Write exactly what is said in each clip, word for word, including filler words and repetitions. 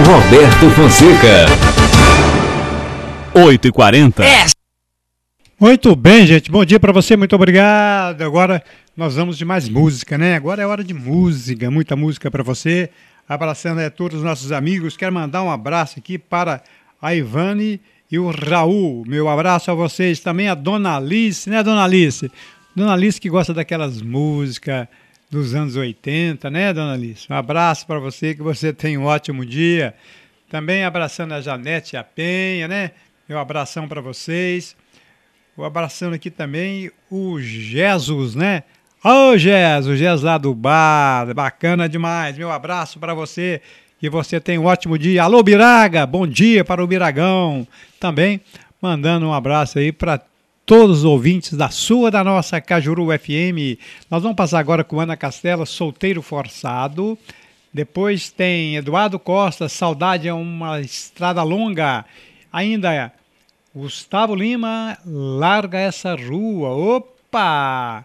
Roberto Fonseca. oito e quarenta. É. Muito bem, gente. Bom dia para você, muito obrigado. Agora nós vamos de mais música, né? Agora é hora de música, muita música para você. Abraçando a todos os nossos amigos. Quero mandar um abraço aqui para a Ivane e o Raul. Meu abraço a vocês. Também a Dona Alice, né, Dona Alice? Dona Alice que gosta daquelas músicas dos anos oitenta, né, Dona Alice? Um abraço para você, que você tenha um ótimo dia. Também abraçando a Janete e a Penha, né? Meu abração para vocês. Vou abraçando aqui também o Jesus, né? Ô, oh, Jesus, Jesus lá do bar, bacana demais. Meu abraço para você, que você tenha um ótimo dia. Alô, Biraga, bom dia para o Biragão. Também mandando um abraço aí para todos os ouvintes da sua, da nossa Cajuru F M. Nós vamos passar agora com Ana Castela, Solteiro Forçado. Depois tem Eduardo Costa, Saudade é uma Estrada Longa. Ainda Gustavo Lima, Larga Essa Rua. Opa!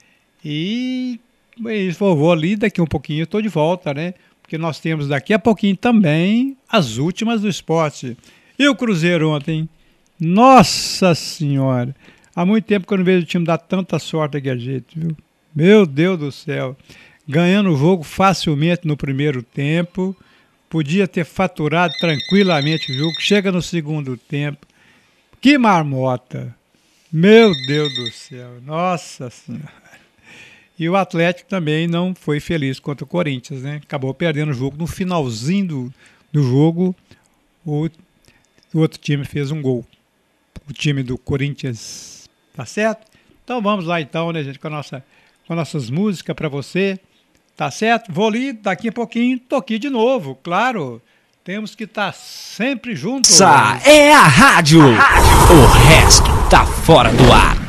E vou ali, daqui um pouquinho eu estou de volta, né? Porque nós temos daqui a pouquinho também as últimas do esporte. E o Cruzeiro ontem? Nossa Senhora! Há muito tempo que eu não vejo o time dar tanta sorte aqui a gente, viu? Meu Deus do céu! Ganhando o jogo facilmente no primeiro tempo. Podia ter faturado tranquilamente o jogo. Chega no segundo tempo. Que marmota! Meu Deus do céu! Nossa Senhora! E o Atlético também não foi feliz contra o Corinthians, né? Acabou perdendo o jogo. No finalzinho do, do jogo, o, o outro time fez um gol. O time do Corinthians, tá certo? Então vamos lá então, né, gente, com, a nossa, com nossas músicas para você, tá certo? Vou ali, daqui a pouquinho, tô aqui de novo, claro. Temos que estar tá sempre juntos. Essa é a rádio. a rádio. O resto tá fora do ar.